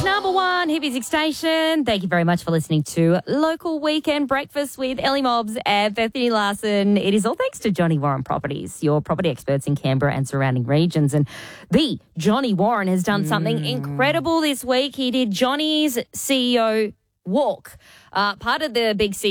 Number one, Hit Music Station. Thank you very much for listening to Local Weekend Breakfast with Ellie Mobbs and Bethany Larson. It is all thanks to Johnny Warren Properties, your property experts in Canberra and surrounding regions. And the Johnny Warren has done something incredible this week. He did Johnny's CEO Walk, part of the big